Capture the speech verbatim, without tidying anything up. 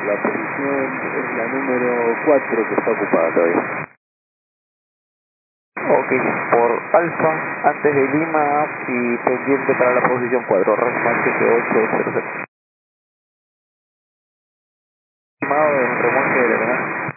La posición es la número cuatro que está ocupada todavía. Ok, por Alfa, antes de Lima y pendiente para la posición cuatro, Rasma siete ocho cero cero. Estimado de remolque de la